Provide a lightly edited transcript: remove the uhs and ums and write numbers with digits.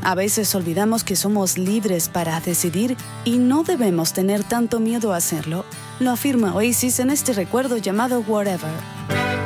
A veces olvidamos que somos libres para decidir y no debemos tener tanto miedo a hacerlo. Lo afirma Oasis en este recuerdo llamado Whatever.